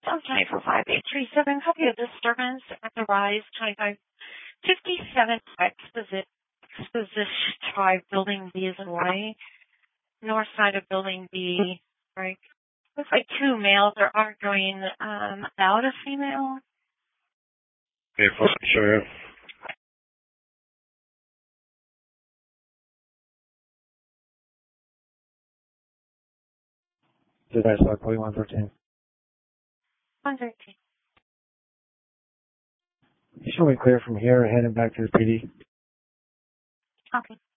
for 5837. Copy of disturbance at the Rise 2557 Exposition Drive, Building B is in Hawaii. North side of Building B. Right. Looks like two males are arguing about a female. Okay, sure. Dispatch log 4113. 113. You should be clear from here, heading back to the PD. Okay.